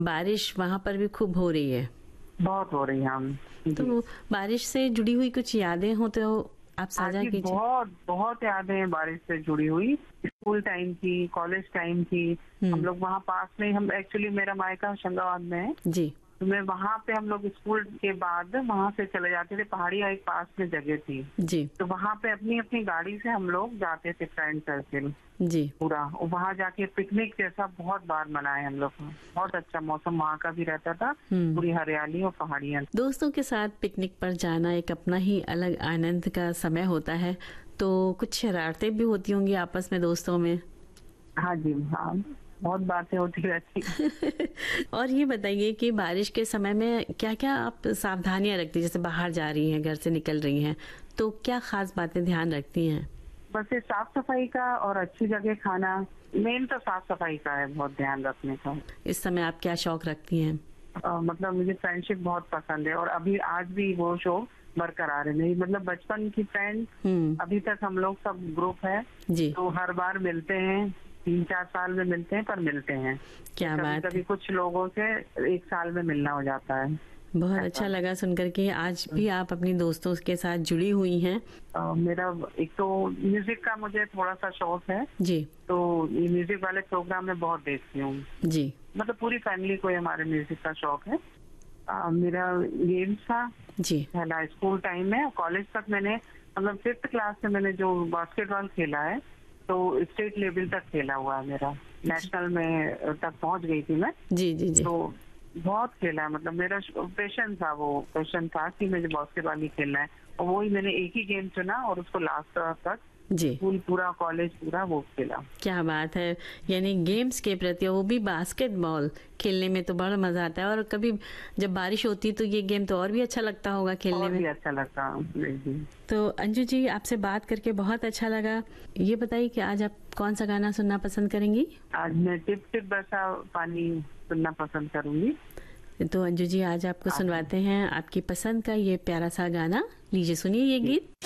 बारिश वहाँ पर भी खूब हो रही है। बहुत हो रही है हम। तो बारिश से जुड़ी हुई कुछ यादें हो तो आप हाँ साझा जी, कीजिए। बहुत बहुत यादें हैं बारिश से जुड़ी हुई। स्कूल टाइम की, कॉलेज टाइम की। हम लोग वहाँ पास में, हम एक्चुअली मेरा मायका होशंगाबाद में है, जी, तो मैं वहाँ पे, हम लोग स्कूल के बाद वहाँ से चले जाते थे। पहाड़िया एक पास में जगह थी, जी, तो वहाँ पे अपनी अपनी गाड़ी से हम लोग जाते थे, फ्रेंड सर्किल जी। पूरा। और वहाँ जाके पिकनिक जैसा बहुत बार मनाए हम लोग। बहुत अच्छा मौसम वहाँ का भी रहता था, हुँ। पूरी हरियाली और पहाड़ियाँ। दोस्तों के साथ पिकनिक पर जाना एक अपना ही अलग आनंद का समय होता है, तो कुछ शरारतें भी होती होंगी आपस में दोस्तों में? हाँ जी, हाँ, बहुत बातें होती रहती। और ये बताइए कि बारिश के समय में क्या-क्या आप सावधानियाँ रखती हैं? जैसे बाहर जा रही हैं, घर से निकल रही हैं, तो क्या ख़ास बातें ध्यान रखती हैं? बस ये साफ सफाई का और अच्छी जगह खाना, मेन तो साफ सफाई का है, बहुत ध्यान रखने का। इस समय आप क्या शौक रखती हैं? मतलब मुझे फ्रेंडशिप बहुत पसंद है, और अभी आज भी वो शौक बरकरार है मेरी। मतलब बचपन की फ्रेंड, हुँ, अभी तक हम लोग सब ग्रुप है, जी, तो हर बार मिलते हैं। 3-4 साल में मिलते हैं, पर मिलते हैं। क्या कभी बात कभी है। कुछ लोगों से 1 साल में मिलना हो जाता है, बहुत अच्छा ऐसा। लगा सुनकर के आज भी आप अपनी दोस्तों के साथ जुड़ी हुई हैं। मेरा एक तो म्यूजिक का मुझे थोड़ा सा शौक है, जी, तो ये म्यूजिक वाले प्रोग्राम में बहुत देखती हूँ। जी, मतलब पूरी फैमिली को ही हमारे म्यूजिक का शौक है। मेरा गेम्स था जी, पहला स्कूल टाइम में। कॉलेज तक मैंने, मतलब 5th क्लास से मैंने जो बास्केटबॉल खेला है, तो स्टेट लेवल तक खेला हुआ है मेरा। नेशनल में तक पहुंच गई थी मैं। जी, जी, जी, तो बहुत खेला है, मतलब मेरा पैशन था, वो पैशन था कि मुझे बास्केटबॉल ही खेलना है। और वही मैंने एक ही गेम चुना और उसको लास्ट तक, जी। स्कूल पूरा, कॉलेज पूरा वो खेला। क्या बात है! यानी गेम्स के प्रति, वो भी बास्केटबॉल खेलने में तो बड़ा मज़ा आता है, और कभी जब बारिश होती है तो ये गेम तो और भी अच्छा लगता होगा खेलने और में। भी अच्छा लगता। जी जी। तो अंजू जी, आपसे बात करके बहुत अच्छा लगा। ये बताइए कि आज आप कौन-सा गाना सुनना पसंद करेंगी? आज मैं टिप टिप बरसा पानी सुनना पसंद करूंगी। तो अंजू जी, आज आपको आप सुनवाते हैं आपकी पसंद का ये प्यारा-सा गाना। लीजिए सुनिए ये गीत।